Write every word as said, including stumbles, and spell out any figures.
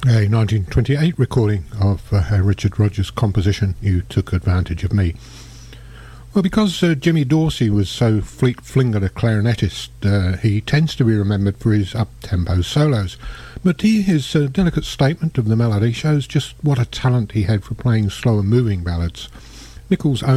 A nineteen twenty-eight recording of uh, Richard Rodgers' composition, You Took Advantage of Me. Well, because uh, Jimmy Dorsey was so fleet-fingered a clarinetist, uh, he tends to be remembered for his up-tempo solos. But here, his uh, delicate statement of the melody shows just what a talent he had for playing slower-moving ballads. Nichol's